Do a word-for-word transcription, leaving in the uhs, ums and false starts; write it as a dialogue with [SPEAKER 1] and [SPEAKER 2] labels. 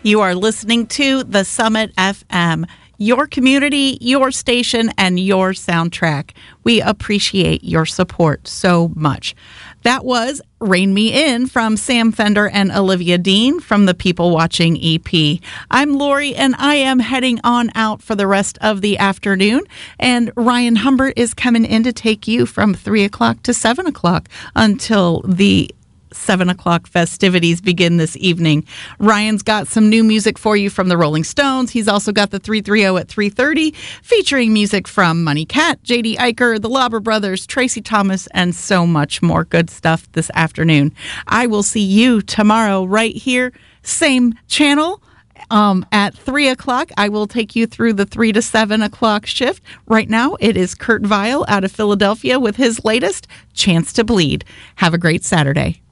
[SPEAKER 1] You are listening to The Summit F M, your community, your station, and your soundtrack. We appreciate your support so much. That was Rein Me In from Sam Fender and Olivia Dean from the People Watching E P. I'm Lori, and I am heading on out for the rest of the afternoon. And Ryan Humbert is coming in to take you from three o'clock to seven o'clock until the seven o'clock festivities begin this evening. Ryan's got some new music for you from the Rolling Stones. He's also got the three thirty at three thirty, featuring music from Money Cat, J D Iker, the Lauber Brothers, Tracy Thomas, and so much more good stuff this afternoon. I will see you tomorrow right here, same channel. Um, at three o'clock, I will take you through the three to seven o'clock shift. Right now, it is Kurt Vile out of Philadelphia with his latest, Chance to Bleed. Have a great Saturday.